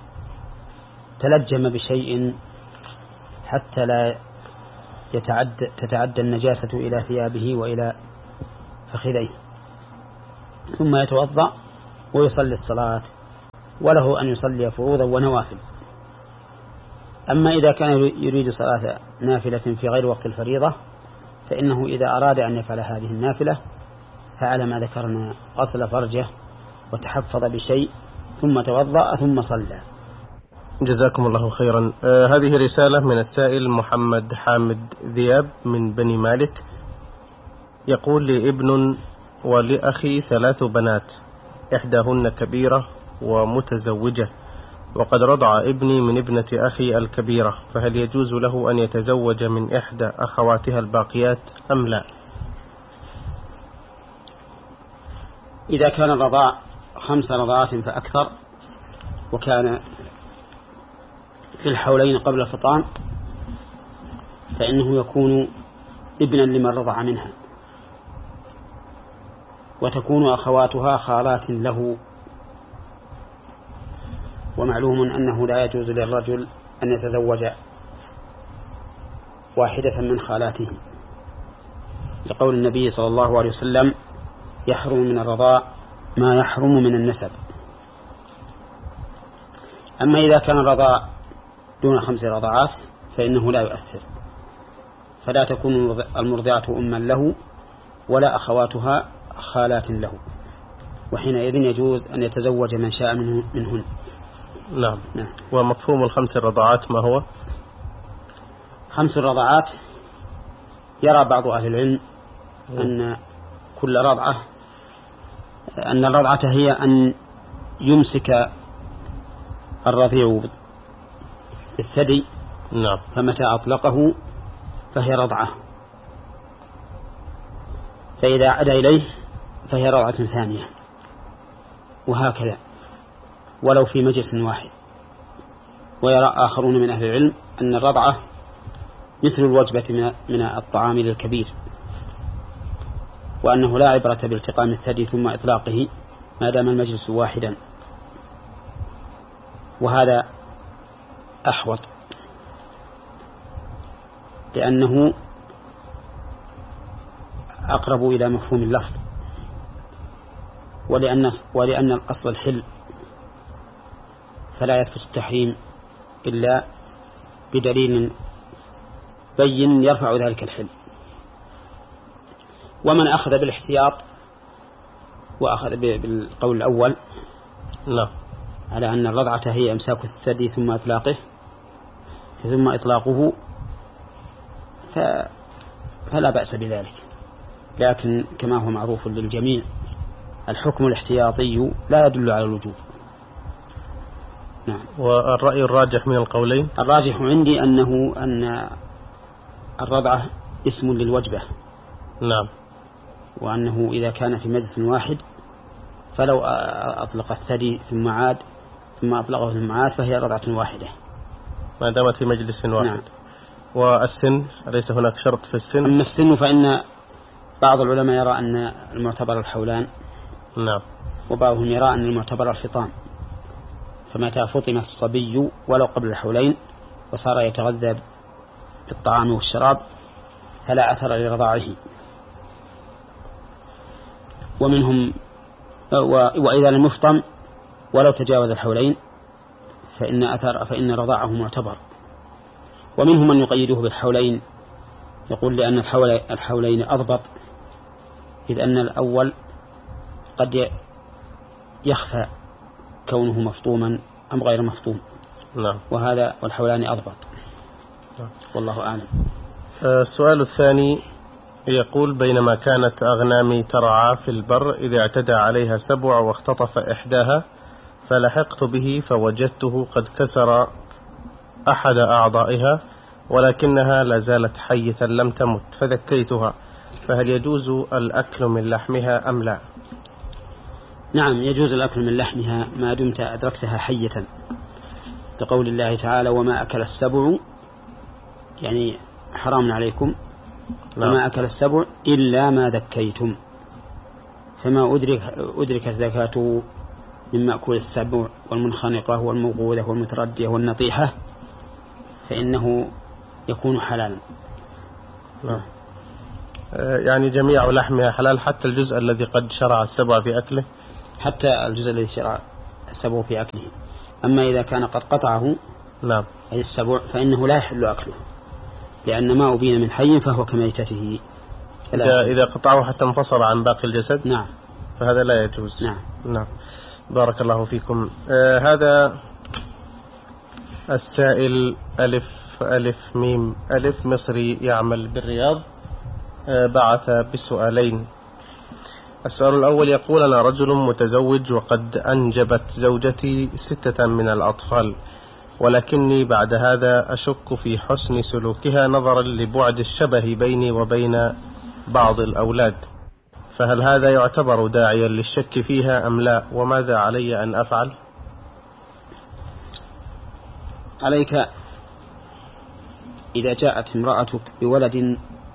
تلجم بشيء حتى لا يتعد تتعدى النجاسة إلى ثيابه وإلى فخذيه، ثم يتوضأ ويصلي الصلاة، وله أن يصلي فروضا ونوافل. أما إذا كان يريد صلاة نافلة في غير وقت الفريضة فإنه إذا أراد أن يفعل هذه النافلة فعل ما ذكرنا: غسل فرجه وتحفظ بشيء ثم توضأ ثم صلى. جزاكم الله خيرا. آه هذه رسالة من السائل محمد حامد ذياب من بني مالك، يقول: لي ابن ولأخي ثلاث بنات، إحداهن كبيرة ومتزوجة، وقد رضع ابني من ابنة أخي الكبيرة، فهل يجوز له أن يتزوج من إحدى أخواتها الباقيات أم لا؟ إذا كان الرضاع خمس رضعات فأكثر وكان في الحولين قبل الفطام فإنه يكون ابنا لمن رضع منها، وتكون أخواتها خالات له. ومعلوم أنه لا يجوز للرجل أن يتزوج واحدة من خالاته، لقول النبي صلى الله عليه وسلم: يحرم من الرضاع ما يحرم من النسب. أما إذا كان الرضاع دون خمس رضعات فإنه لا يؤثر، فلا تكون المرضعة أما له ولا أخواتها خالات له، وحينئذ يجوز أن يتزوج من شاء منه منهن. نعم. نعم. ومفهوم الخمس الرضعات ما هو؟ خمس الرضعات يرى بعض أهل العلم أن كل رضعة أن الرضعة هي أن يمسك الرضيع بالثدي، نعم، فمتى أطلقه فهي رضعة، فإذا عاد إليه فهي رضعة ثانية، وهكذا ولو في مجلس واحد. ويرى آخرون من أهل العلم أن الرضعة مثل الوجبة من الطعام للكبير، وأنه لا عبرة بالتقام الثدي ثم إطلاقه ما دام المجلس واحدا، وهذا أحوط لأنه أقرب إلى مفهوم اللفظ، ولأن, ولأن الأصل الحل، فلا يثبت التحريم إلا بدليل بين يرفع ذلك الحل. ومن أخذ بالاحتياط وأخذ بالقول الأول لا، على أن الرضعة هي إمساك الثدي ثم إطلاقه ثم إطلاقه فلا بأس بذلك، لكن كما هو معروف للجميع الحكم الاحتياطي لا يدل على الوجوب. نعم. والرأي الراجح من القولين؟ الراجح عندي أنه أن الرضعة اسم للوجبة. نعم. وأنه إذا كان في مجلس واحد فلو أطلق الثدي ثم عاد ثم أطلقه ثم عاد فهي رضعة واحدة ما دامت في مجلس واحد. نعم. والسن ليس هناك شرط في السن؟ أما السن فإن بعض العلماء يرى أن المعتبر الحولان. نعم. وبعضهم يرى أن المعتبر الفطام، فمتى فطم الصبي ولو قبل الحولين وصار يتغذى بالطعام والشراب فلا أثر لرضاعه. ومنهم وإذا لم يفطم ولو تجاوز الحولين فإن أثر فإن رضاعه معتبر. ومنهم من يقيده بالحولين، يقول لأن الحولين أضبط، إذ أن الأول قد يخفى كونه مفطوما أم غير مفطوم. نعم. وهذا والحولان أضبط. نعم. والله أعلم. السؤال الثاني يقول: بينما كانت أغنامي ترعى في البر إذا اعتدى عليها سبع واختطف إحداها فلحقت به فوجدته قد كسر أحد أعضائها ولكنها لا زالت حية لم تمت، فذكيتها، فهل يجوز الأكل من لحمها أم لا؟ نعم، يجوز الأكل من لحمها ما دمت أدركتها حية، لقول الله تعالى: وما أكل السبع، يعني حرام عليكم. نعم. وما أكل السبع إلا ما ذكيتم، فما أدرك أدركت ذكاته من مأكول السبع والمنخنقة والموقوذة والمتردية والنطيحة فإنه يكون حلالا. نعم. يعني جميع لحمها حلال حتى الجزء الذي قد شرع السبع في أكله؟ حتى الجزء الذي شرع السبع في أكله. أما إذا كان قد قطعه نعم أي السبع فإنه لا يحل أكله، لأن ما أبين من حي فهو كميتته. إذا, إذا قطعه حتى انفصل عن باقي الجسد نعم فهذا لا يجوز. نعم نعم بارك الله فيكم. آه هذا السائل ألف ألف ميم ألف مصري يعمل بالرياض آه بعث بسؤالين. السؤال الأول يقول: أنا رجل متزوج وقد أنجبت زوجتي ستة من الأطفال، ولكني بعد هذا أشك في حسن سلوكها نظرا لبعد الشبه بيني وبين بعض الأولاد، فهل هذا يعتبر داعيا للشك فيها أم لا؟ وماذا علي أن أفعل؟ عليك إذا جاءت امرأتك بولد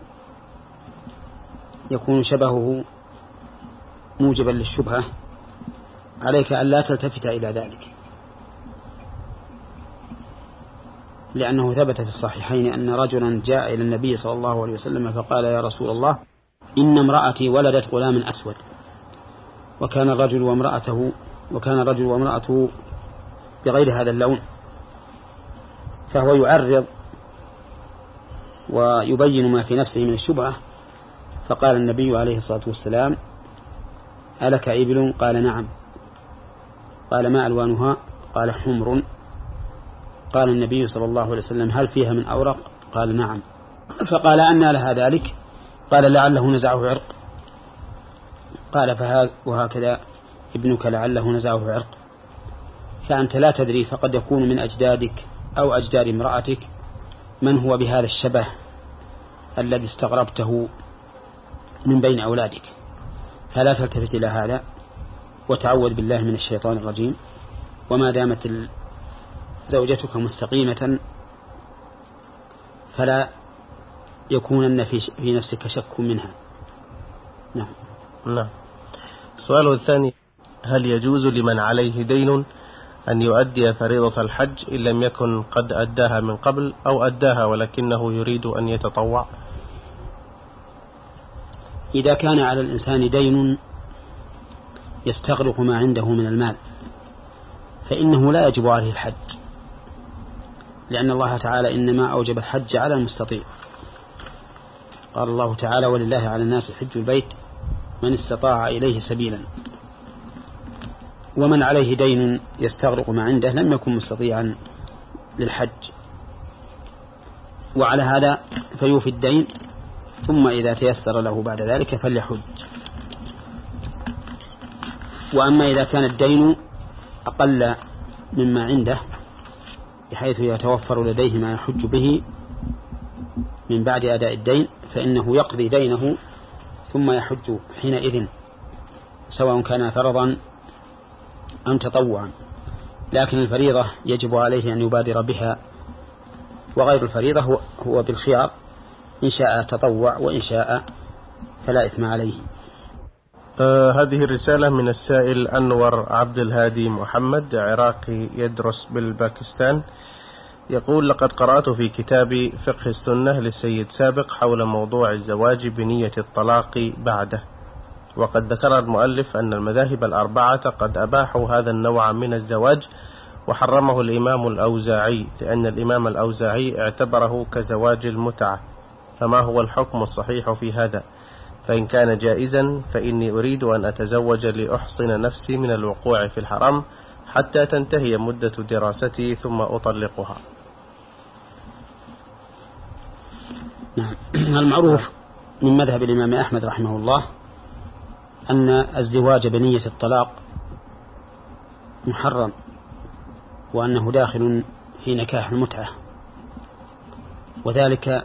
يكون شبهه موجبا للشبهة عليك أن لا تلتفت إلى ذلك، لأنه ثبت في الصحيحين أن رجلا جاء إلى النبي صلى الله عليه وسلم فقال: يا رسول الله، إن امرأتي ولدت غلام أسود، وكان الرجل وامرأته وكان الرجل وامرأته بغير هذا اللون، فهو يعرض ويبين ما في نفسه من الشبهة. فقال النبي عليه الصلاة والسلام: ألك إبل؟ قال: نعم. قال: ما ألوانها؟ قال: حمر. قال النبي صلى الله عليه وسلم: هل فيها من أورق؟ قال: نعم. فقال: أنى لها ذلك؟ قال: لعله نزعه عرق. قال: فهذا وهكذا ابنك لعله نزعه عرق. فأنت لا تدري، فقد يكون من أجدادك أو أجداد امرأتك من هو بهذا الشبه الذي استغربته من بين أولادك، فلا تلتفت إلى هذا وتعوذ بالله من الشيطان الرجيم. وما دامت زوجتك مستقيمة فلا يكونن في نفسك شك منها. نعم. نعم. السؤال الثاني: هل يجوز لمن عليه دين أن يؤدي فريضة الحج إن لم يكن قد أداها من قبل، أو أداها ولكنه يريد أن يتطوع؟ إذا كان على الإنسان دين يستغرق ما عنده من المال فإنه لا يجب عليه الحج، لأن الله تعالى إنما أوجب الحج على المستطيع. قال الله تعالى: ولله على الناس حج البيت من استطاع إليه سبيلا. ومن عليه دين يستغرق ما عنده لم يكن مستطيعا للحج، وعلى هذا فيوفي الدين، ثم إذا تيسر له بعد ذلك فليحج. وأما إذا كان الدين أقل مما عنده بحيث يتوفر لديه ما يحج به من بعد أداء الدين، فإنه يقضي دينه ثم يحج حينئذ، سواء كان فرضا أم تطوعا. لكن الفريضة يجب عليه أن يبادر بها، وغير الفريضة هو, هو بالخيار، إن شاء تطوع وإن شاء فلا إثم عليه. آه هذه الرسالة من السائل أنور عبد الهادي محمد، عراقي يدرس بالباكستان، يقول: لقد قرأت في كتاب فقه السنة للسيد سابق حول موضوع الزواج بنية الطلاق بعده، وقد ذكر المؤلف أن المذاهب الأربعة قد أباحوا هذا النوع من الزواج، وحرمه الإمام الأوزاعي، لأن الإمام الأوزاعي اعتبره كزواج المتعة، فما هو الحكم الصحيح في هذا؟ فإن كان جائزا فإني أريد أن أتزوج لأحصن نفسي من الوقوع في الحرام حتى تنتهي مدة دراستي ثم أطلقها. نعم. المعروف من مذهب الإمام أحمد رحمه الله أن الزواج بنية الطلاق محرم، وأنه داخل في نكاح المتعة، وذلك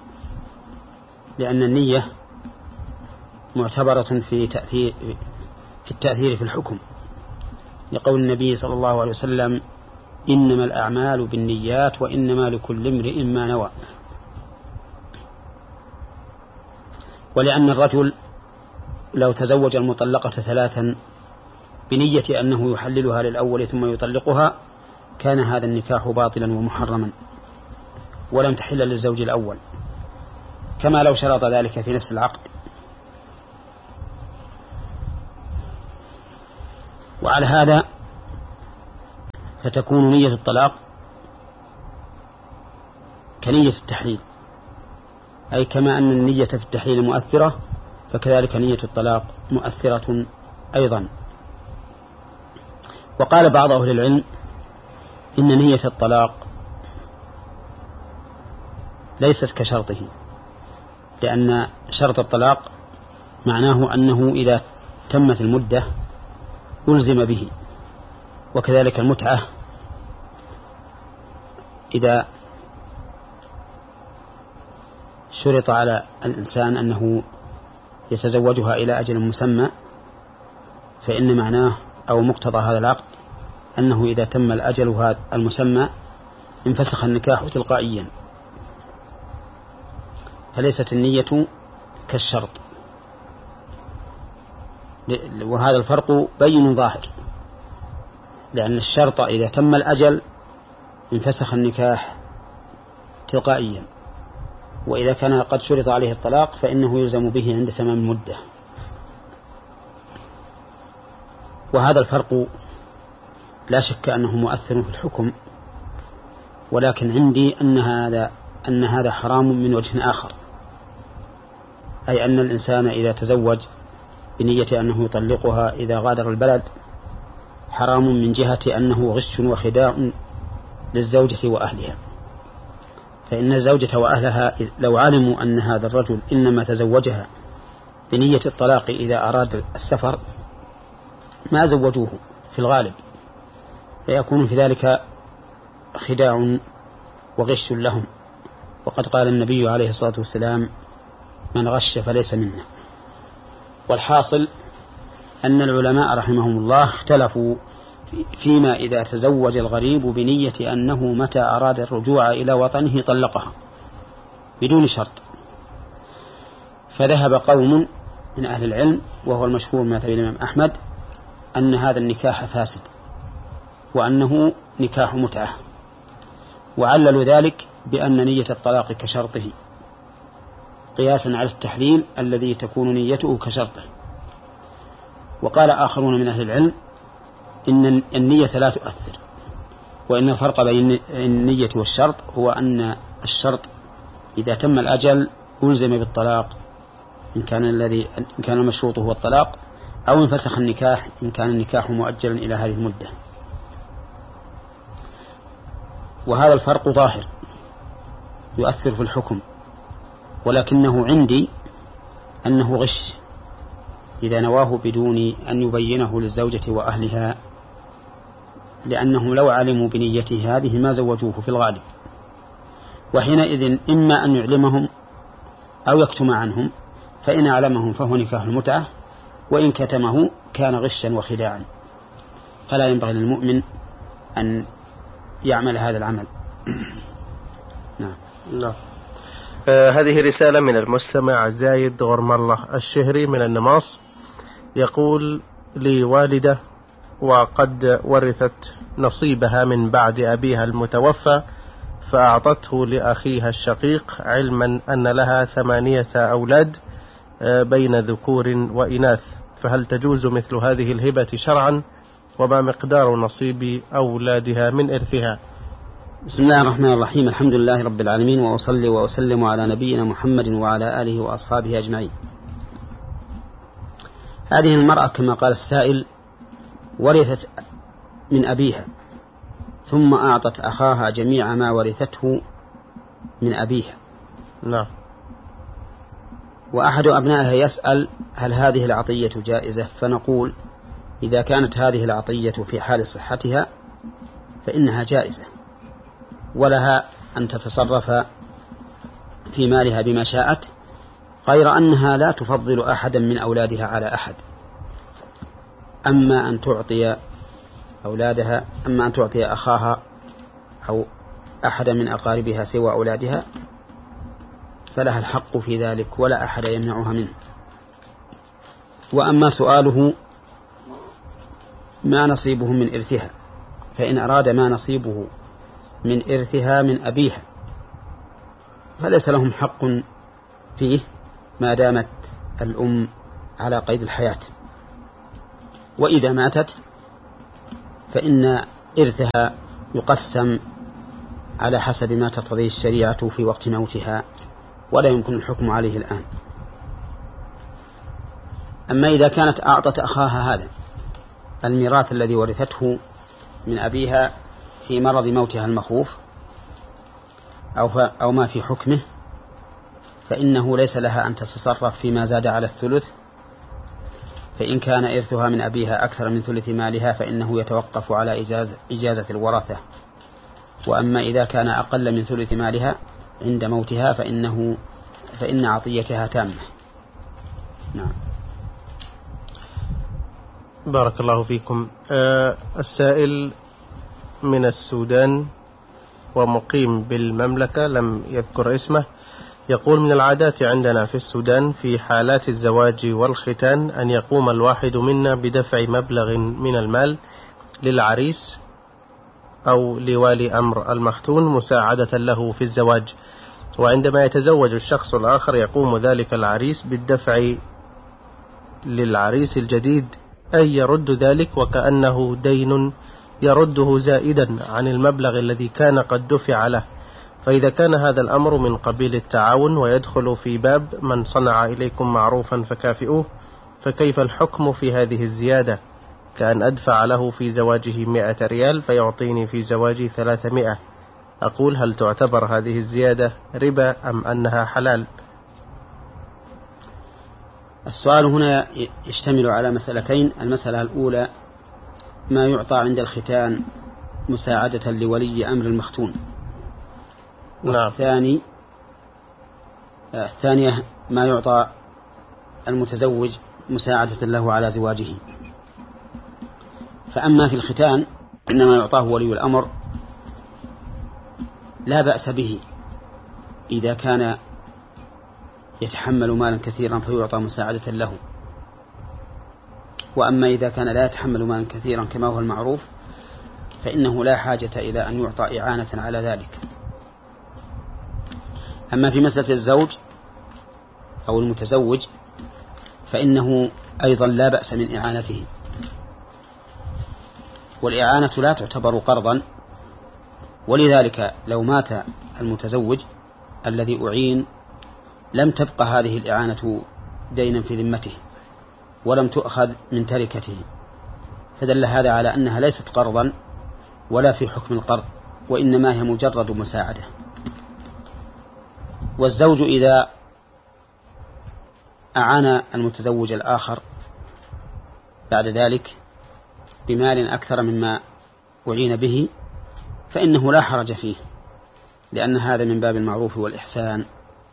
لأن النية معتبرة في تأثير في التأثير في الحكم، لقول النبي صلى الله عليه وسلم: إنما الأعمال بالنيات وإنما لكل امرئ ما نوى. ولأن الرجل لو تزوج المطلقة ثلاثا بنية أنه يحللها للأول ثم يطلقها كان هذا النكاح باطلا ومحرما ولم تحل للزوج الأول، كما لو شرط ذلك في نفس العقد. وعلى هذا فتكون نية الطلاق كنية التحليل، أي كما أن النية في التحليل مؤثرة فكذلك نية الطلاق مؤثرة أيضا. وقال بعض أهل العلم إن نية الطلاق ليست كشرطه، لأن شرط الطلاق معناه أنه إذا تمت المدة ألزم به، وكذلك المتعة إذا شرط على الإنسان أنه يتزوجها إلى أجل مسمى فإن معناه أو مقتضى هذا العقد أنه إذا تم الأجل هذا المسمى انفسخ النكاح تلقائيا، فليست النية كالشرط، وهذا الفرق بين ظاهر، لأن الشرط إذا تم الأجل انفسخ النكاح تلقائيا، وإذا كان قد شرط عليه الطلاق فإنه يلزم به عند تمام المدة. وهذا الفرق لا شك أنه مؤثر في الحكم، ولكن عندي أن هذا أن هذا حرام من وجه آخر، أي أن الإنسان إذا تزوج بنية أنه يطلقها إذا غادر البلد حرام من جهة أنه غش وخداع للزوجة وأهلها، فإن الزوجة وأهلها لو علموا أن هذا الرجل إنما تزوجها بنية الطلاق إذا أراد السفر ما زوجوه في الغالب، فيكون في ذلك خداع وغش لهم. وقد قال النبي عليه الصلاة والسلام من غش فليس منا. والحاصل أن العلماء رحمهم الله اختلفوا فيما إذا تزوج الغريب بنية أنه متى أراد الرجوع إلى وطنه طلقها بدون شرط، فذهب قوم من أهل العلم وهو المشهور من مذهب الإمام أحمد أن هذا النكاح فاسد وأنه نكاح متعة، وعللوا ذلك بأن نية الطلاق كشرطه قياسا على التحليل الذي تكون نيته كشرطه. وقال آخرون من أهل العلم إن النية لا تؤثر، وإن الفرق بين النية والشرط هو أن الشرط إذا تم الأجل ألزم بالطلاق إن كان الذي إن كان المشروط هو الطلاق، أو انفسخ النكاح إن كان النكاح مؤجلا إلى هذه المدة. وهذا الفرق ظاهر يؤثر في الحكم، ولكنه عندي أنه غش إذا نواه بدون أن يبينه للزوجة وأهلها، لأنهم لو علموا بنيته هذه ما زوجوه في الغالب، وحينئذ إما أن يعلمهم أو يكتم عنهم، فإن أعلمهم فهو نكاح المتعة، وإن كتمه كان غشا وخداعا، فلا ينبغي للمؤمن أن يعمل هذا العمل. نعم. لا. آه هذه رسالة من المستمع زايد غرم الله الشهري من النماص، يقول لي والدة وقد ورثت نصيبها من بعد أبيها المتوفى فأعطته لأخيها الشقيق، علما أن لها ثمانية أولاد بين ذكور وإناث، فهل تجوز مثل هذه الهبة شرعا؟ وما مقدار نصيب أولادها من إرثها؟ بسم الله الرحمن الرحيم، الحمد لله رب العالمين، وأصلي وأسلم على نبينا محمد وعلى آله وأصحابه أجمعين. هذه المرأة كما قال السائل ورثت من أبيها ثم أعطت أخاها جميع ما ورثته من أبيها. نعم. وأحد أبنائها يسأل هل هذه العطية جائزة؟ فنقول إذا كانت هذه العطية في حال صحتها فإنها جائزة، ولها أن تتصرف في مالها بما شاءت، غير أنها لا تفضل أحدا من أولادها على أحد. أما أن تعطي أولادها أما أن تعطي أخاها أو أحدا من أقاربها سوى أولادها فلها الحق في ذلك ولا أحد يمنعها منه. وأما سؤاله ما نصيبه من إرثها، فإن أراد ما نصيبه من إرثها من أبيها فليس لهم حق فيه ما دامت الأم على قيد الحياة، وإذا ماتت فإن إرثها يقسم على حسب ما تقتضيه الشريعة في وقت موتها، ولا يمكن الحكم عليه الآن. أما إذا كانت أعطت أخاها هذا الميراث الذي ورثته من أبيها في مرض موتها المخوف أو, أو ما في حكمه، فإنه ليس لها أن تتصرف فيما زاد على الثلث. فإن كان إرثها من أبيها أكثر من ثلث مالها فإنه يتوقف على إجازة, إجازة الورثة. وأما إذا كان أقل من ثلث مالها عند موتها فإنه فإن عطيتها تامة. نعم. بارك الله فيكم. أه السائل من السودان ومقيم بالمملكة، لم يذكر اسمه، يقول: من العادات عندنا في السودان في حالات الزواج والختان أن يقوم الواحد منا بدفع مبلغ من المال للعريس أو لوالي أمر المختون مساعدة له في الزواج، وعندما يتزوج الشخص الآخر يقوم ذلك العريس بالدفع للعريس الجديد، أي يرد ذلك وكأنه دين يرده زائدا عن المبلغ الذي كان قد دفع له. فإذا كان هذا الأمر من قبيل التعاون ويدخل في باب من صنع إليكم معروفا فكافئوه، فكيف الحكم في هذه الزيادة؟ كأن أدفع له في زواجه مئة ريال فيعطيني في زواجي ثلاثمائة. أقول: هل تعتبر هذه الزيادة ربا أم أنها حلال؟ السؤال هنا يشتمل على مسألتين. المسألة الأولى ما يعطى عند الختان مساعدة لولي أمر المختون. نعم. الثاني الثانية ما يعطى المتزوج مساعدة له على زواجه. فأما في الختان إنما يعطاه ولي الأمر لا بأس به إذا كان يتحمل مالا كثيرا فيعطى مساعدة له. وأما إذا كان لا يتحمل مالا كثيرا كما هو المعروف فإنه لا حاجة إلى أن يعطى إعانة على ذلك. أما في مسألة الزوج أو المتزوج فإنه أيضا لا بأس من إعانته، والإعانة لا تعتبر قرضا، ولذلك لو مات المتزوج الذي أعين لم تبقى هذه الإعانة دينا في ذمته ولم تؤخذ من تركته، فدل هذا على أنها ليست قرضا ولا في حكم القرض، وإنما هي مجرد مساعدة. والزوج إذا أعان المتزوج الآخر بعد ذلك بمال أكثر مما أعين به فإنه لا حرج فيه، لأن هذا من باب المعروف والإحسان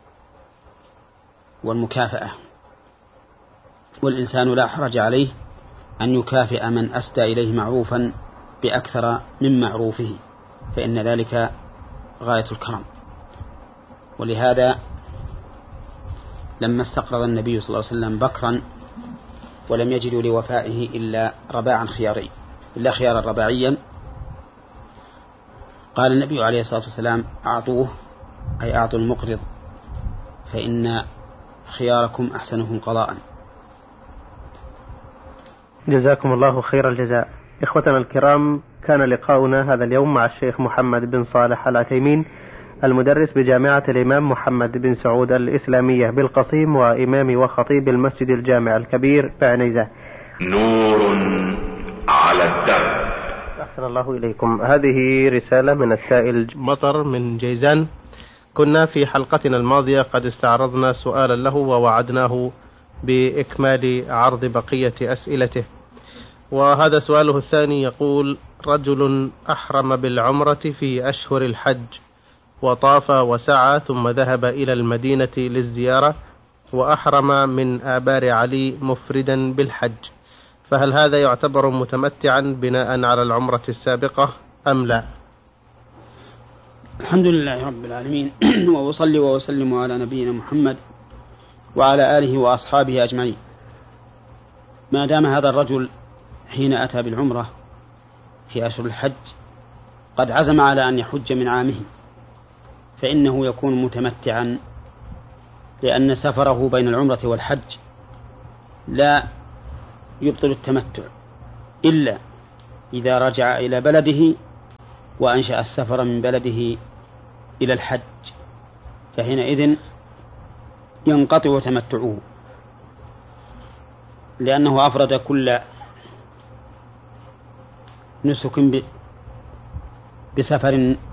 والمكافأة، والإنسان لا حرج عليه أن يكافئ من أسدى إليه معروفا بأكثر من معروفه، فإن ذلك غاية الكرم. ولهذا لما استقرض النبي صلى الله عليه وسلم بكرا ولم يجدوا لوفائه إلا رباعا خياري إلا خيارا رباعيا، قال النبي عليه الصلاة والسلام: أعطوه، أي أعطوا المقرض، فإن خياركم أحسنهم قضاء. جزاكم الله خير الجزاء. إخوتنا الكرام، كان لقاؤنا هذا اليوم مع الشيخ محمد بن صالح العثيمين، المدرس بجامعة الإمام محمد بن سعود الإسلامية بالقصيم، وإمام وخطيب المسجد الجامع الكبير بعنيزة. نور على الدرب. أحسن الله إليكم. هذه رسالة من السائل مطر من جيزان. كنا في حلقتنا الماضية قد استعرضنا سؤالا له ووعدناه بإكمال عرض بقية أسئلته، وهذا سؤاله الثاني يقول: رجل أحرم بالعمرة في أشهر الحج وطاف وسعى ثم ذهب إلى المدينة للزيارة وأحرم من آبار علي مفردا بالحج، فهل هذا يعتبر متمتعا بناء على العمرة السابقة أم لا؟ الحمد لله رب العالمين، وأصلي وأسلم على نبينا محمد وعلى آله وأصحابه أجمعين. ما دام هذا الرجل حين أتى بالعمرة في أشهر الحج قد عزم على أن يحج من عامه فإنه يكون متمتعا، لأن سفره بين العمرة والحج لا يبطل التمتع إلا إذا رجع إلى بلده وأنشأ السفر من بلده إلى الحج، فحينئذ ينقطع تمتعه، لأنه أفرد كل نسك بسفر